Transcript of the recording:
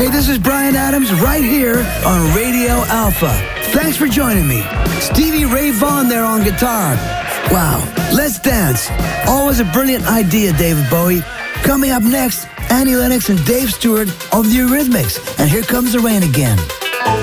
Hey, this is Bryan Adams right here on Radio Alpha. Thanks for joining me. Stevie Ray Vaughan there on guitar. Wow, let's dance. Always a brilliant idea, David Bowie. Coming up next, Annie Lennox and Dave Stewart of the Eurythmics. And Here Comes the Rain Again.